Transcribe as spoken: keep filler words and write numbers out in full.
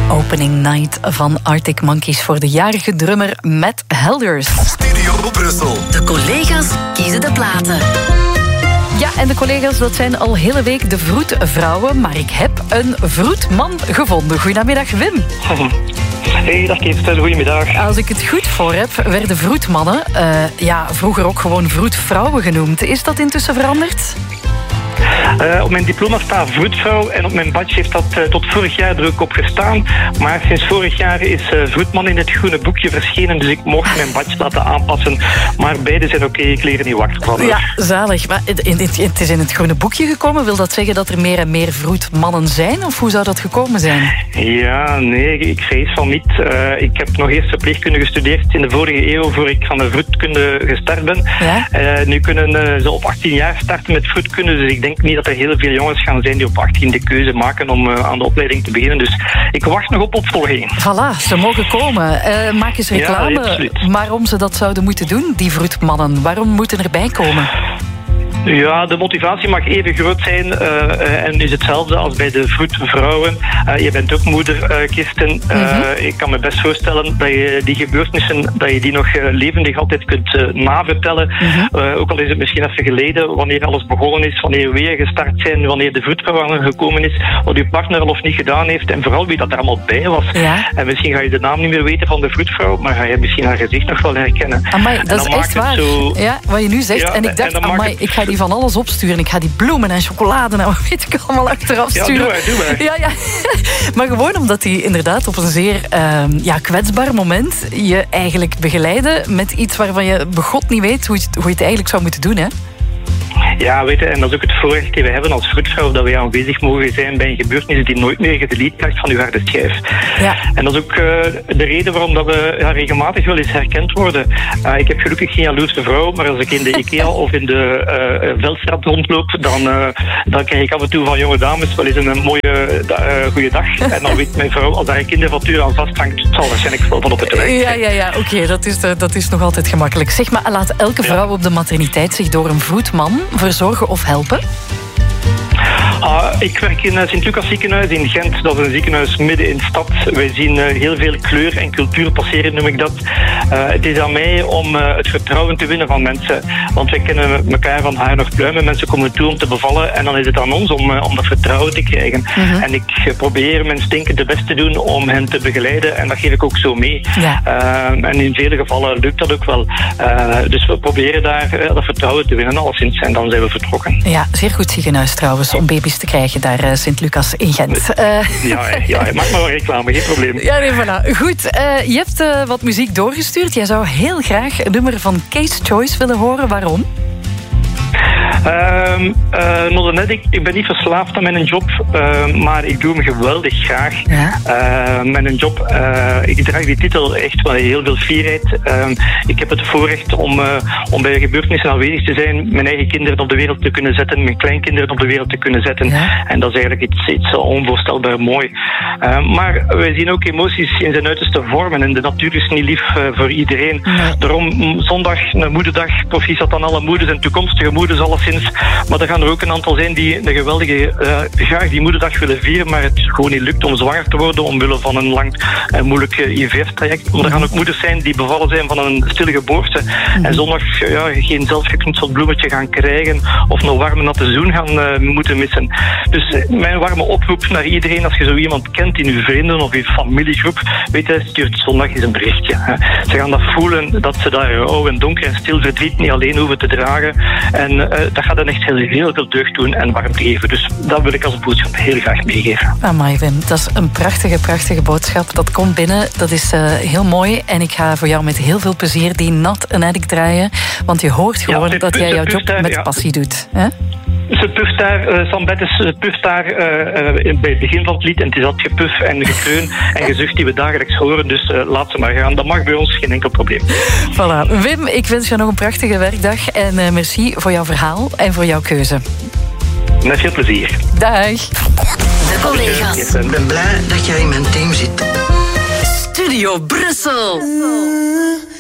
Opening night van Arctic Monkeys voor de jarige drummer Matt Helders. Studio Brussel. De collega's kiezen de platen. Ja, en de collega's, dat zijn al hele week de vroedvrouwen, maar ik heb een vroedman gevonden. Goedemiddag, Wim. Hey, dag Kirsten, goedemiddag. Als ik het goed voor heb, werden vroedmannen uh, ja, vroeger ook gewoon vroedvrouwen genoemd. Is dat intussen veranderd? Uh, op mijn diploma staat vroedvrouw en op mijn badge heeft dat uh, tot vorig jaar er ook op gestaan. Maar sinds vorig jaar is uh, vroedman in het groene boekje verschenen, dus ik mocht mijn badge laten aanpassen. Maar beide zijn oké, okay, ik leer er niet wakker van. Ja, zalig. Maar het is in het groene boekje gekomen. Wil dat zeggen dat er meer en meer vroedmannen zijn? Of hoe zou dat gekomen zijn? Ja, nee, ik vrees van niet. Uh, ik heb nog eerst verpleegkunde gestudeerd in de vorige eeuw, voor ik van de vroedkunde gestart ben. Ja? Uh, nu kunnen uh, ze op achttien jaar starten met vroedkunde, dus ik denk niet dat er heel veel jongens gaan zijn die op achttien de keuze maken om uh, aan de opleiding te beginnen. Dus ik wacht nog op opvolging. Voilà, ze mogen komen. Uh, maak eens reclame ja, waarom ze dat zouden moeten doen, die vroedmannen. Waarom moeten erbij komen? Ja, de motivatie mag even groot zijn uh, en is hetzelfde als bij de vroedvrouwen. Uh, je bent ook moeder, uh, Kirsten. Uh, mm-hmm. Ik kan me best voorstellen dat je die gebeurtenissen, dat je die nog uh, levendig altijd kunt uh, navertellen. Mm-hmm. Uh, ook al is het misschien even geleden, wanneer alles begonnen is, wanneer we weer gestart zijn, wanneer de vroedvrouw gekomen is, wat uw partner al of niet gedaan heeft en vooral wie dat er allemaal bij was. Ja. En misschien ga je de naam niet meer weten van de vroedvrouw, maar ga je misschien haar gezicht nog wel herkennen. Amai, dat is echt waar. Zo... Ja, wat je nu zegt. Ja, en ik dacht, en amai, het... ik ga die van alles opsturen. Ik ga die bloemen en chocolade en wat weet ik allemaal achteraf sturen. Ja, doe maar, doe maar. Ja, ja. Maar gewoon omdat die inderdaad op een zeer uh, ja, kwetsbaar moment je eigenlijk begeleiden met iets waarvan je begot niet weet hoe je, hoe je het eigenlijk zou moeten doen, hè? Ja, weet je, en dat is ook het voorrecht dat we hebben als vroedvrouw, dat we aanwezig mogen zijn bij een gebeurtenis die nooit meer gedelete krijgt van uw harde schijf. Ja. En dat is ook uh, de reden waarom dat we ja, regelmatig wel eens herkend worden. Uh, ik heb gelukkig geen jaloerse vrouw, maar als ik in de IKEA of in de uh, Veldstraat rondloop, dan, uh, dan krijg ik af en toe van jonge dames wel eens een, een mooie uh, goede dag. En dan weet mijn vrouw, als daar een kind van nature aan vasthangt, het zal waarschijnlijk wel van op het werk. Ja, ja, ja, oké, okay, dat, is, uh, dat is nog altijd gemakkelijk. Zeg maar, laat elke vrouw ja. op de materniteit zich door een vroedman verzorgen of helpen? Uh, ik werk in het Sint-Lucas ziekenhuis in Gent. Dat is een ziekenhuis midden in de stad. Wij zien uh, heel veel kleur en cultuur passeren, noem ik dat. Uh, het is aan mij om uh, het vertrouwen te winnen van mensen. Want wij kennen elkaar van haar nog pluimen. Mensen komen toe om te bevallen. En dan is het aan ons om, uh, om dat vertrouwen te krijgen. Mm-hmm. En ik uh, probeer mijn stinkende best te doen om hen te begeleiden. En dat geef ik ook zo mee. Ja. Uh, en in vele gevallen lukt dat ook wel. Uh, dus we proberen daar uh, dat vertrouwen te winnen, alleszins. En dan zijn we vertrokken. Ja, zeer goed ziekenhuis trouwens, om baby's te krijgen daar, uh, Sint-Lucas in Gent. Uh... Ja, ja, maak maar wel reclame, geen probleem. Ja, nee, voilà. Goed, uh, je hebt uh, wat muziek doorgestuurd. Jij zou heel graag een nummer van Case Choice willen horen. Waarom? Uh, uh, net, ik, ik ben niet verslaafd aan mijn job, uh, maar ik doe hem geweldig graag. Ja. Uh, mijn job, uh, ik draag die titel echt wel heel veel fierheid. Uh, ik heb het voorrecht om, uh, om bij gebeurtenissen aanwezig te zijn, mijn eigen kinderen op de wereld te kunnen zetten, mijn kleinkinderen op de wereld te kunnen zetten. Ja. En dat is eigenlijk iets, iets onvoorstelbaar mooi. Uh, maar wij zien ook emoties in zijn uiterste vormen en de natuur is niet lief uh, voor iedereen. Nee. Daarom zondag, een moederdag, proficiat aan alle moeders en toekomstige moeders alleszins. Maar er gaan er ook een aantal zijn die een geweldige, uh, graag die moederdag willen vieren, maar het gewoon niet lukt om zwanger te worden omwille van een lang en uh, moeilijk uh, I V F-traject. Maar er gaan ook moeders zijn die bevallen zijn van een stille geboorte mm-hmm. en zondag uh, ja, geen zelfgeknutseld bloemetje gaan krijgen of een warme natte zoen gaan uh, moeten missen. Dus uh, mijn warme oproep naar iedereen, als je zo iemand kent in uw vrienden of uw familiegroep, weet je, stuurt zondag eens een berichtje. Hè. Ze gaan dat voelen, dat ze daar rouw en donker en stil verdriet niet alleen hoeven te dragen. En uh, dat gaat dan echt heel, heel veel deugd doen en warmte geven. Dus dat wil ik als boodschap heel graag meegeven. Amai, Wim, dat is een prachtige, prachtige boodschap. Dat komt binnen, dat is uh, heel mooi. En ik ga voor jou met heel veel plezier die Not an Addict draaien. Want je hoort gewoon ja, dat jij jouw job daar, met ja. passie doet. Hè? Ze puft daar, uh, Sam Bettes puft daar uh, uh, bij het begin van het lied. En het is dat gepuf en gekreun en gezucht die we dagelijks horen. Dus uh, laat ze maar gaan. Dat mag bij ons, geen enkel probleem. Voilà. Wim, ik wens je nog een prachtige werkdag. En uh, merci voor jouw verhaal en voor jouw keuze. Met veel plezier. Dag. De collega's. Ik ben blij dat jij in mijn team zit. Studio Brussel.